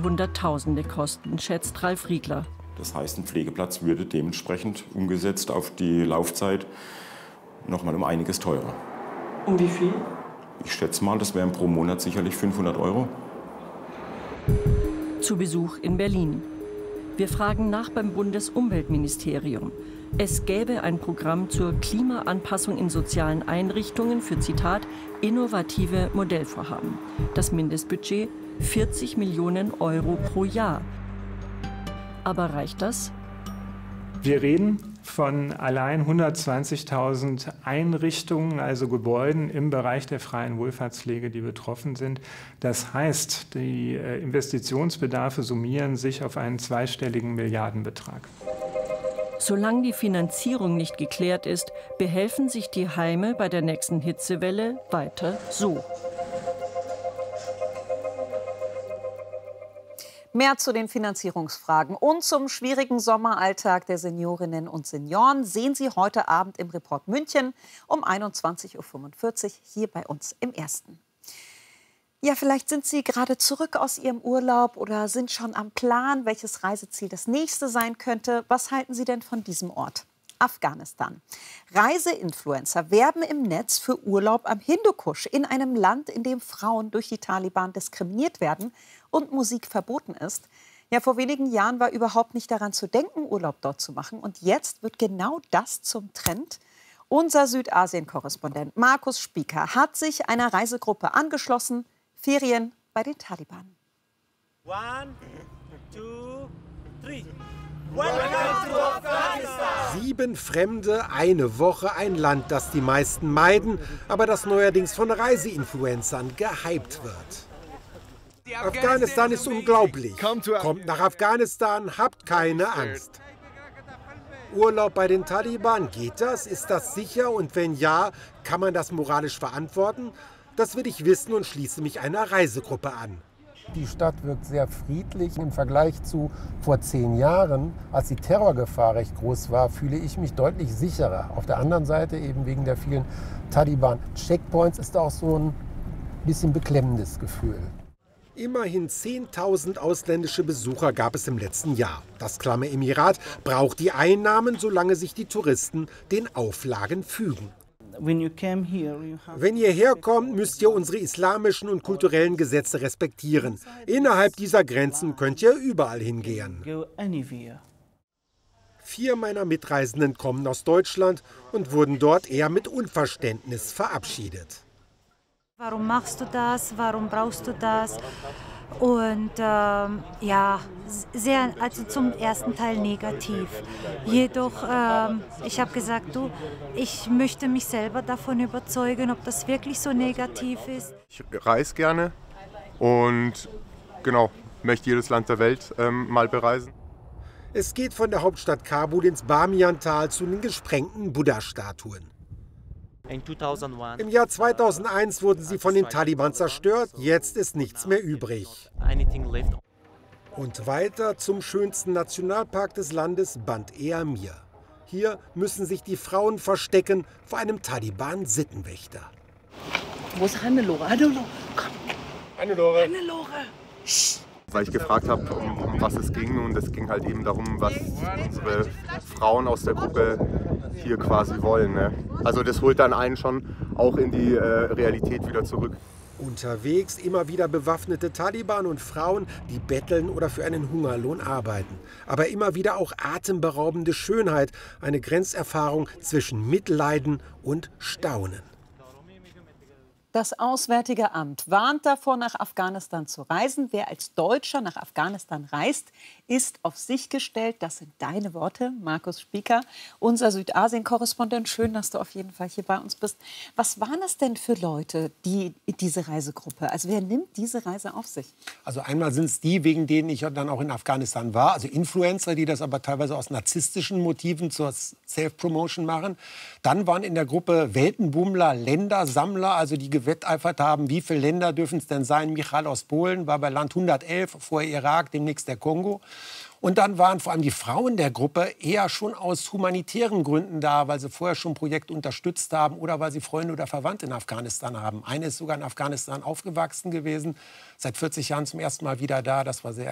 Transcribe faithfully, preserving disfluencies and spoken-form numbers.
Hunderttausende kosten, schätzt Ralf Riegler. Das heißt, ein Pflegeplatz würde dementsprechend umgesetzt auf die Laufzeit noch mal um einiges teurer. Um wie viel? Ich schätze mal, das wären pro Monat sicherlich fünfhundert Euro. Zu Besuch in Berlin. Wir fragen nach beim Bundesumweltministerium. Es gäbe ein Programm zur Klimaanpassung in sozialen Einrichtungen für, Zitat, innovative Modellvorhaben. Das Mindestbudget vierzig Millionen Euro pro Jahr. Aber reicht das? Wir reden von allein hundertzwanzigtausend Einrichtungen, also Gebäuden im Bereich der freien Wohlfahrtspflege, die betroffen sind. Das heißt, die Investitionsbedarfe summieren sich auf einen zweistelligen Milliardenbetrag. Solange die Finanzierung nicht geklärt ist, behelfen sich die Heime bei der nächsten Hitzewelle weiter so. Mehr zu den Finanzierungsfragen und zum schwierigen Sommeralltag der Seniorinnen und Senioren sehen Sie heute Abend im Report München um einundzwanzig Uhr fünfundvierzig hier bei uns im Ersten. Ja, vielleicht sind Sie gerade zurück aus Ihrem Urlaub oder sind schon am Plan, welches Reiseziel das nächste sein könnte. Was halten Sie denn von diesem Ort? Afghanistan. Reiseinfluencer werben im Netz für Urlaub am Hindukusch, in einem Land, in dem Frauen durch die Taliban diskriminiert werden und Musik verboten ist. Ja, vor wenigen Jahren war überhaupt nicht daran zu denken, Urlaub dort zu machen. Und jetzt wird genau das zum Trend. Unser Südasien-Korrespondent Markus Spieker hat sich einer Reisegruppe angeschlossen. Ferien bei den Taliban. One, two, three. Sieben Fremde, eine Woche, ein Land, das die meisten meiden, aber das neuerdings von Reiseinfluencern gehypt wird. Afghanistan ist unglaublich. Kommt nach Afghanistan, habt keine Angst. Urlaub bei den Taliban, geht das? Ist das sicher? Und wenn ja, kann man das moralisch verantworten? Das will ich wissen und schließe mich einer Reisegruppe an. Die Stadt wirkt sehr friedlich. Im Vergleich zu vor zehn Jahren, als die Terrorgefahr recht groß war, fühle ich mich deutlich sicherer. Auf der anderen Seite, eben wegen der vielen Taliban-Checkpoints, ist auch so ein bisschen beklemmendes Gefühl. Immerhin zehntausend ausländische Besucher gab es im letzten Jahr. Das klamme Emirat braucht die Einnahmen, solange sich die Touristen den Auflagen fügen. Wenn ihr herkommt, müsst ihr unsere islamischen und kulturellen Gesetze respektieren. Innerhalb dieser Grenzen könnt ihr überall hingehen. Vier meiner Mitreisenden kommen aus Deutschland und wurden dort eher mit Unverständnis verabschiedet. Warum machst du das? Warum brauchst du das? Und ähm, ja, sehr, also zum ersten Teil negativ. Jedoch, ähm, ich habe gesagt, du, ich möchte mich selber davon überzeugen, ob das wirklich so negativ ist. Ich reise gerne und genau, möchte jedes Land der Welt ähm, mal bereisen. Es geht von der Hauptstadt Kabul ins Bamiyan-Tal zu den gesprengten Buddha-Statuen. Im Jahr zweitausendeins wurden sie von den Taliban zerstört, jetzt ist nichts mehr übrig. Und weiter zum schönsten Nationalpark des Landes, Band-e-Amir. Hier müssen sich die Frauen verstecken vor einem Taliban-Sittenwächter. Wo ist Hannelore? Hannelore, komm. Hannelore. Hannelore. Weil ich gefragt habe, um, um was es ging, und es ging halt eben darum, was unsere Frauen aus der Gruppe hier quasi wollen. Ne? Also das holt dann einen schon auch in die äh, Realität wieder zurück. Unterwegs immer wieder bewaffnete Taliban und Frauen, die betteln oder für einen Hungerlohn arbeiten. Aber immer wieder auch atemberaubende Schönheit, eine Grenzerfahrung zwischen Mitleiden und Staunen. Das Auswärtige Amt warnt davor, nach Afghanistan zu reisen. Wer als Deutscher nach Afghanistan reist, ist auf sich gestellt. Das sind deine Worte, Markus Spieker, unser Südasien-Korrespondent. Schön, dass du auf jeden Fall hier bei uns bist. Was waren es denn für Leute, die diese Reisegruppe? Also wer nimmt diese Reise auf sich? Also einmal sind es die, wegen denen ich dann auch in Afghanistan war. Also Influencer, die das aber teilweise aus narzisstischen Motiven zur Self-Promotion machen. Dann waren in der Gruppe Weltenbummler, Ländersammler, also die gewetteifert haben, wie viele Länder dürfen es denn sein. Michal aus Polen war bei Land hundertelf, vorher Irak, demnächst der Kongo. Und dann waren vor allem die Frauen der Gruppe eher schon aus humanitären Gründen da, weil sie vorher schon ein Projekt unterstützt haben oder weil sie Freunde oder Verwandte in Afghanistan haben. Eine ist sogar in Afghanistan aufgewachsen gewesen, seit vierzig Jahren zum ersten Mal wieder da. Das war sehr